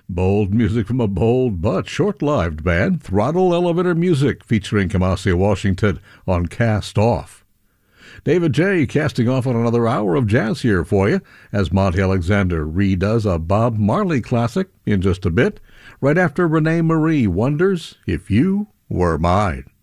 Bold music from a bold but short-lived band, Throttle Elevator Music, featuring Kamasi Washington on Cast Off. David J. casting off on another hour of jazz here for you, as Monty Alexander redoes a Bob Marley classic in just a bit, right after Renee Marie Wonders If You Were Mine.